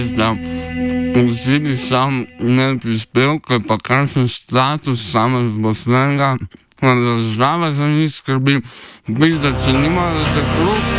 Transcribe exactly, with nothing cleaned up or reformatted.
da vsi sam ne prispevke, pa kakšen status samozaposlenega, pa država za njih skrbi. Viš, da če nimajo za kruh,